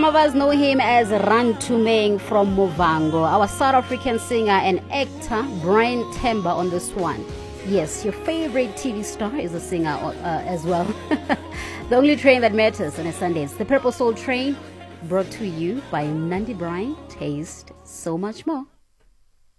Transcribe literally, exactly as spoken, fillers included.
of us know him as Rantumeng from Movango. Our South African singer and actor, Brian Temba, on this one. Yes, your favorite T V star is a singer uh, as well. The only train that matters on a Sunday is the Purple Soul Train, brought to you by Nandi Brian. Taste so much more.